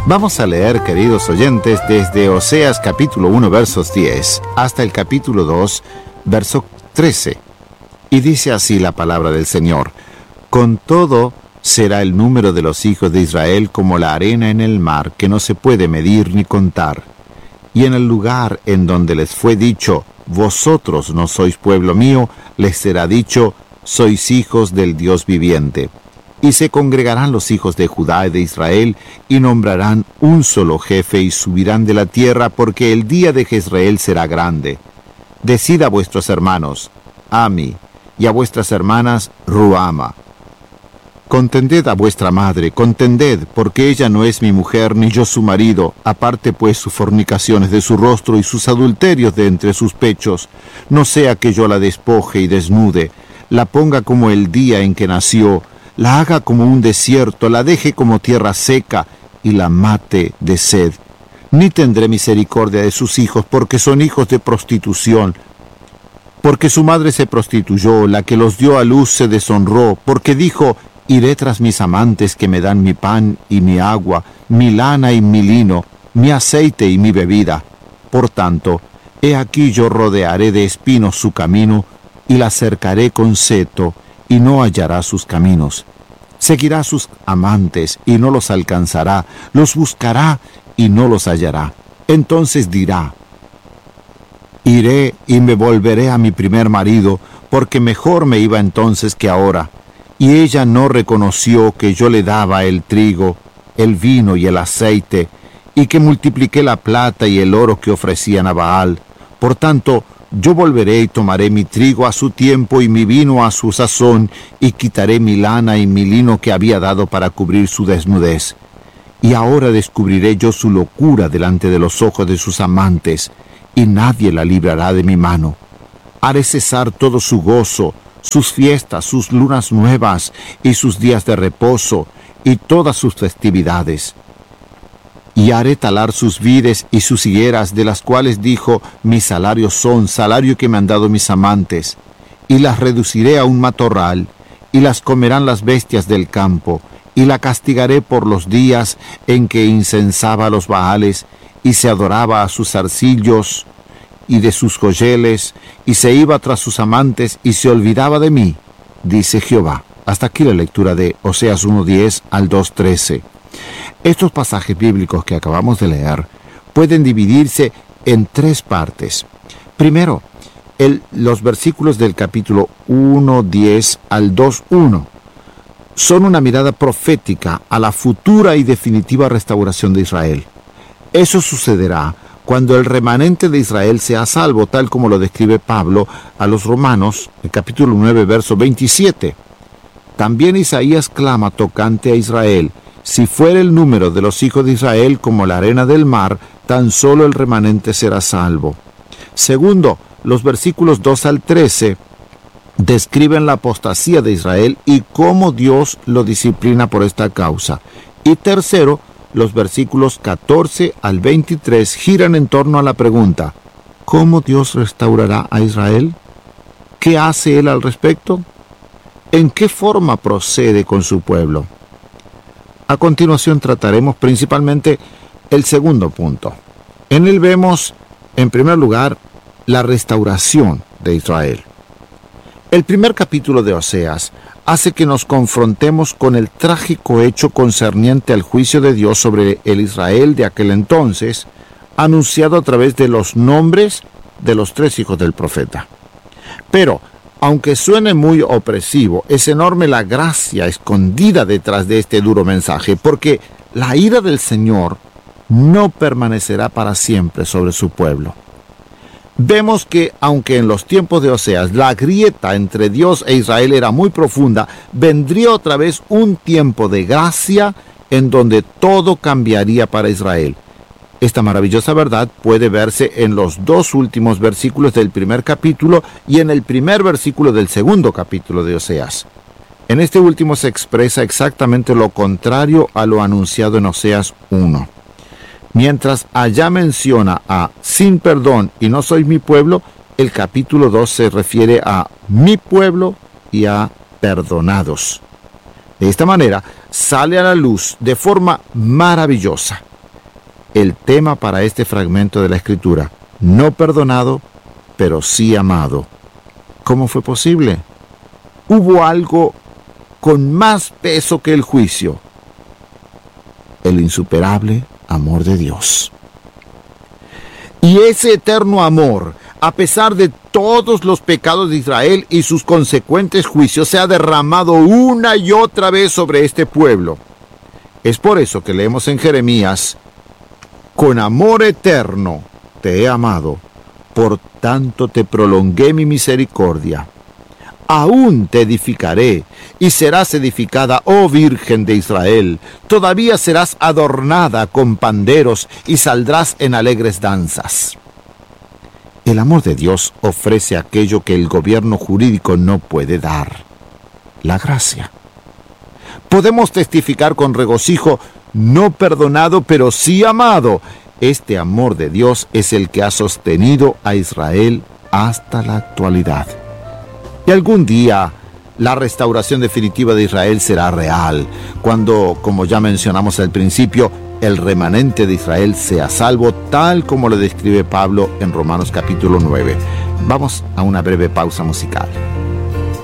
Vamos a leer, queridos oyentes, desde Oseas capítulo 1, versos 10, hasta el capítulo 2, verso 13. Y dice así la palabra del Señor: Con todo será el número de los hijos de Israel como la arena en el mar, que no se puede medir ni contar. Y en el lugar en donde les fue dicho, vosotros no sois pueblo mío, les será dicho, sois hijos del Dios viviente. Y se congregarán los hijos de Judá y de Israel, y nombrarán un solo jefe, y subirán de la tierra, porque el día de Jezreel será grande. Decid a vuestros hermanos, Ami, y a vuestras hermanas, Ruama. Contended a vuestra madre, contended, porque ella no es mi mujer, ni yo su marido, aparte pues sus fornicaciones de su rostro y sus adulterios de entre sus pechos, no sea que yo la despoje y desnude, la ponga como el día en que nació, la haga como un desierto, la deje como tierra seca, y la mate de sed. Ni tendré misericordia de sus hijos, porque son hijos de prostitución. Porque su madre se prostituyó, la que los dio a luz se deshonró, porque dijo, iré tras mis amantes que me dan mi pan y mi agua, mi lana y mi lino, mi aceite y mi bebida. Por tanto, he aquí yo rodearé de espinos su camino, y la cercaré con seto, y no hallará sus caminos. Seguirá sus amantes, y no los alcanzará, los buscará, y no los hallará. Entonces dirá, iré y me volveré a mi primer marido, porque mejor me iba entonces que ahora. Y ella no reconoció que yo le daba el trigo, el vino y el aceite, y que multipliqué la plata y el oro que ofrecían a Baal. Por tanto, yo volveré y tomaré mi trigo a su tiempo y mi vino a su sazón, y quitaré mi lana y mi lino que había dado para cubrir su desnudez. Y ahora descubriré yo su locura delante de los ojos de sus amantes, y nadie la librará de mi mano. Haré cesar todo su gozo, sus fiestas, sus lunas nuevas, y sus días de reposo, y todas sus festividades. Y haré talar sus vides y sus higueras, de las cuales dijo, mis salarios son salario que me han dado mis amantes. Y las reduciré a un matorral, y las comerán las bestias del campo, y la castigaré por los días en que incensaba a los Baales, y se adoraba a sus arcillos y de sus joyeles, y se iba tras sus amantes, y se olvidaba de mí, dice Jehová. Hasta aquí la lectura de Oseas 1:10 al 2:13. Estos pasajes bíblicos que acabamos de leer pueden dividirse en tres partes. Primero, los versículos del capítulo 1:10 al 2:1 son una mirada profética a la futura y definitiva restauración de Israel. Eso sucederá cuando el remanente de Israel sea salvo, tal como lo describe Pablo a los Romanos, en capítulo 9, verso 27. También Isaías clama tocante a Israel: si fuera el número de los hijos de Israel como la arena del mar, tan solo el remanente será salvo. Segundo, los versículos 2 al 13 describen la apostasía de Israel y cómo Dios lo disciplina por esta causa. Y tercero, los versículos 14 al 23 giran en torno a la pregunta: ¿cómo Dios restaurará a Israel? ¿Qué hace Él al respecto? ¿En qué forma procede con su pueblo? A continuación trataremos principalmente el segundo punto. En él vemos, en primer lugar, la restauración de Israel. El primer capítulo de Oseas hace que nos confrontemos con el trágico hecho concerniente al juicio de Dios sobre el Israel de aquel entonces, anunciado a través de los nombres de los tres hijos del profeta. Pero, aunque suene muy opresivo, es enorme la gracia escondida detrás de este duro mensaje, porque la ira del Señor no permanecerá para siempre sobre su pueblo. Vemos que, aunque en los tiempos de Oseas la grieta entre Dios e Israel era muy profunda, vendría otra vez un tiempo de gracia en donde todo cambiaría para Israel. Esta maravillosa verdad puede verse en los dos últimos versículos del primer capítulo y en el primer versículo del segundo capítulo de Oseas. En este último se expresa exactamente lo contrario a lo anunciado en Oseas 1. Mientras allá menciona a sin perdón y no soy mi pueblo, el capítulo 2 se refiere a mi pueblo y a perdonados. De esta manera sale a la luz de forma maravillosa el tema para este fragmento de la Escritura. No perdonado, pero sí amado. ¿Cómo fue posible? Hubo algo con más peso que el juicio: el insuperable amor de Dios. Y ese eterno amor, a pesar de todos los pecados de Israel y sus consecuentes juicios, se ha derramado una y otra vez sobre este pueblo. Es por eso que leemos en Jeremías: con amor eterno te he amado, por tanto te prolongué mi misericordia. Aún te edificaré, y serás edificada, oh Virgen de Israel. Todavía serás adornada con panderos, y saldrás en alegres danzas. El amor de Dios ofrece aquello que el gobierno jurídico no puede dar: la gracia. Podemos testificar con regocijo: no perdonado, pero sí amado. Este amor de Dios es el que ha sostenido a Israel hasta la actualidad. Y algún día la restauración definitiva de Israel será real, cuando, como ya mencionamos al principio, el remanente de Israel sea salvo, tal como lo describe Pablo en Romanos capítulo 9. Vamos a una breve pausa musical.